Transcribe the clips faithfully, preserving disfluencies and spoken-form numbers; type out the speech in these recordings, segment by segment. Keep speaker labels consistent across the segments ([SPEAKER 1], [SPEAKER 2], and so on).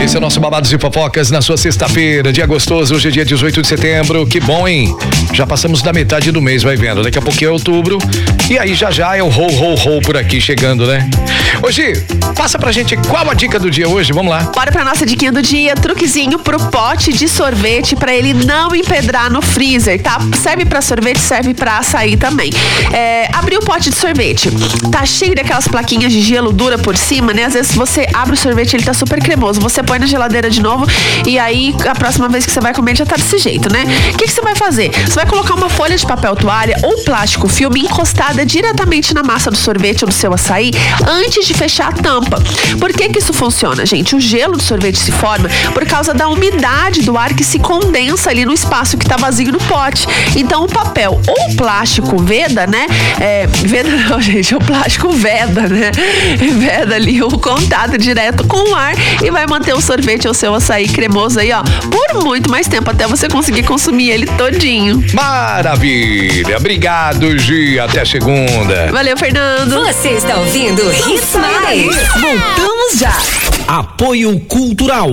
[SPEAKER 1] Esse é o nosso Babados e Fofocas na sua sexta-feira, dia gostoso. Hoje é dia dezoito de setembro. Que bom, hein? Já passamos da metade do mês, vai vendo. Daqui a pouquinho é outubro. E aí já já é o ho, ho, ho por aqui chegando, né? Hoje, passa pra gente qual a dica do dia hoje. Vamos lá.
[SPEAKER 2] Bora pra nossa diquinha do dia. Truquezinho pro pote de sorvete pra ele não empedrar no freezer, tá? Serve pra sorvete, serve pra açaí também. É, abriu o pote de sorvete. Tá cheio daquelas plaquinhas de gelo dura por cima, né? Às vezes você abre o sorvete, ele tá super cremoso. Você põe na geladeira de novo e aí a próxima vez que você vai comer já tá desse jeito, né? O que, que você vai fazer? Você vai colocar uma folha de papel toalha ou plástico filme encostada diretamente na massa do sorvete ou do seu açaí antes de fechar a tampa. Por que que isso funciona, gente? O gelo do sorvete se forma por causa da umidade do ar que se condensa ali no espaço que tá vazio no pote. Então o papel ou o plástico veda, né? É, veda não, gente, o plástico veda, né? Veda ali o contato direto com o ar e vai manter o sorvete ou seu açaí cremoso aí, ó, por muito mais tempo, até você conseguir consumir ele todinho.
[SPEAKER 1] Maravilha! Obrigado, Gi. Até segunda.
[SPEAKER 2] Valeu, Fernando.
[SPEAKER 3] Você está ouvindo Hits Mais. Voltamos já.
[SPEAKER 4] Apoio Cultural.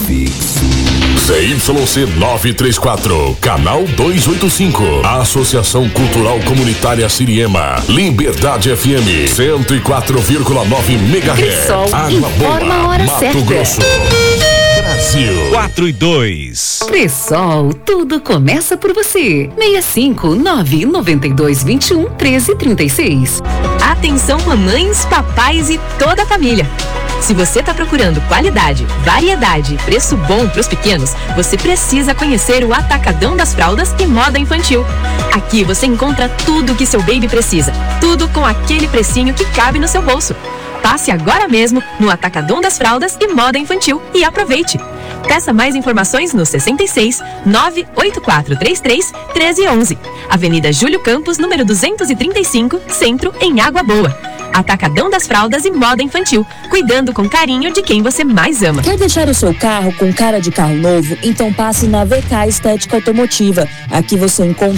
[SPEAKER 5] Z Y C novecentos e trinta e quatro, Canal duzentos e oitenta e cinco, Associação Cultural Comunitária Siriema, Liberdade F M, cento e quatro vírgula nove megahertz,
[SPEAKER 3] Cressol,
[SPEAKER 5] Água
[SPEAKER 3] informa a
[SPEAKER 5] Boa,
[SPEAKER 3] hora
[SPEAKER 5] Mato
[SPEAKER 3] certa.
[SPEAKER 5] Grosso, Brasil.
[SPEAKER 4] quatro e dois.
[SPEAKER 3] Cressol, tudo começa por você. seis cinco nove nove dois dois um três três seis.
[SPEAKER 6] Atenção mamães, papais e toda a família. Se você está procurando qualidade, variedade e preço bom para os pequenos, você precisa conhecer o Atacadão das Fraldas e Moda Infantil. Aqui você encontra tudo o que seu baby precisa, tudo com aquele precinho que cabe no seu bolso. Passe agora mesmo no Atacadão das Fraldas e Moda Infantil e aproveite. Peça mais informações no sessenta e seis, nove oito quatro três três, um três um um. Avenida Júlio Campos, número duzentos e trinta e cinco, Centro, em Água Boa. Atacadão das Fraldas e Moda Infantil, cuidando com carinho de quem você mais ama.
[SPEAKER 7] Quer deixar o seu carro com cara de carro novo? Então passe na V K Estética Automotiva. Aqui você encontra